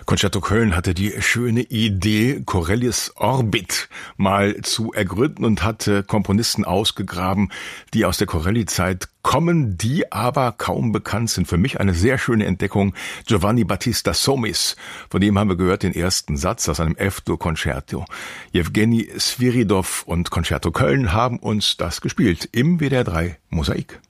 Concerto Köln hatte die schöne Idee, Corellis Orbit mal zu ergründen und hatte Komponisten ausgegraben, die aus der Corelli-Zeit kommen, die aber kaum bekannt sind. Für mich eine sehr schöne Entdeckung, Giovanni Battista Somis. Von dem haben wir gehört den ersten Satz aus einem F-Dur-Concerto. Jewgeni Sviridov und Concerto Köln haben uns das gespielt im WDR 3 Mosaik.